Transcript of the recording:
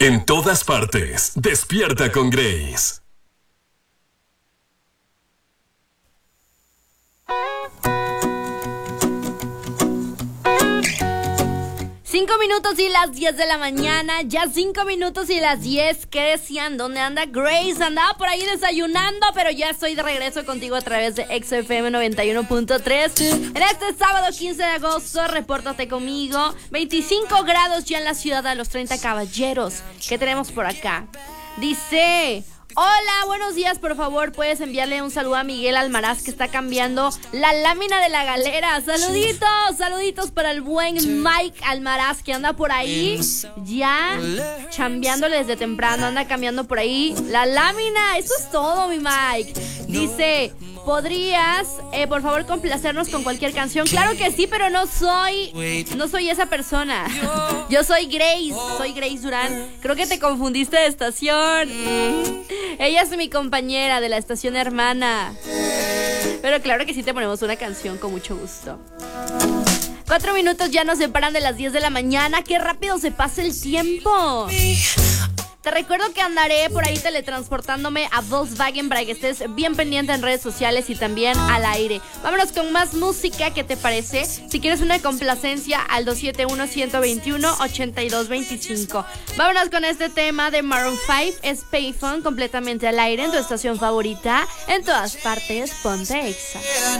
En todas partes, despierta con Grace. Cinco minutos y las 10 de la mañana, ya 5 minutos y las 10. ¿Qué decían? ¿Dónde anda Grace? Andaba por ahí desayunando, pero ya estoy de regreso contigo a través de XFM 91.3. En este sábado 15 de agosto, repórtate conmigo. 25 grados ya en la ciudad de los 30 caballeros. ¿Qué tenemos por acá? Dice... Hola, buenos días, por favor, puedes enviarle un saludo a Miguel Almaraz que está cambiando la lámina de la galera. Saluditos, saluditos para el buen Mike Almaraz que anda por ahí ya chambeándole desde temprano, anda cambiando por ahí la lámina. Eso es todo, mi Mike. Dice... ¿podrías, por favor, complacernos con cualquier canción? Claro que sí, pero no soy esa persona. Yo soy Grace Durán. Creo que te confundiste de estación. Ella es mi compañera de la estación hermana. Pero claro que sí te ponemos una canción con mucho gusto. 4 minutos ya nos separan de las 10 de la mañana. ¡Qué rápido se pasa el tiempo! Te recuerdo que andaré por ahí teletransportándome a Volkswagen para que estés bien pendiente en redes sociales y también al aire. Vámonos con más música, ¿qué te parece? Si quieres una complacencia al 271-121-8225. Vámonos con este tema de Maroon 5, es Payphone, completamente al aire en tu estación favorita. En todas partes, ponte Exa.